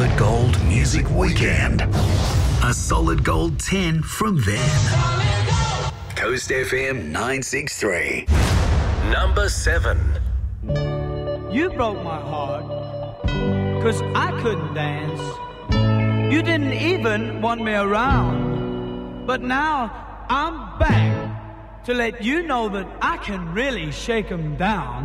Solid Gold Music Weekend. A Solid Gold 10 from them. Coast FM 963. Number 7. You broke my heart, 'cause I couldn't dance. You didn't even want me around. But now I'm back to let you know that I can really shake 'em down.